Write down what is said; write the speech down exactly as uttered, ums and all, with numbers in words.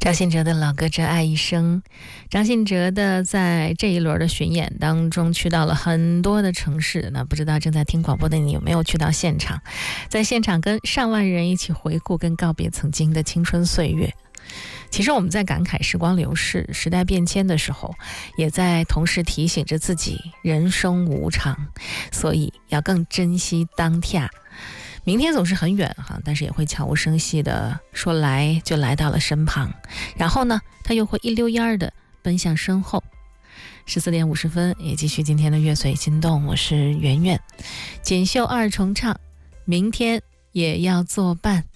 张信哲的老歌《这爱一生》，张信哲的在这一轮的巡演当中去到了很多的城市，那不知道正在听广播的你有没有去到现场，在现场跟上万人一起回顾跟告别曾经的青春岁月。其实我们在感慨时光流逝、时代变迁的时候，也在同时提醒着自己人生无常，所以要更珍惜当下。明天总是很远哈，但是也会悄无声息的说来就来到了身旁，然后呢，他又会一溜烟儿的奔向身后。十四点五十分，也继续今天的乐随心动，我是圆圆。锦绣二重唱，明天也要作伴。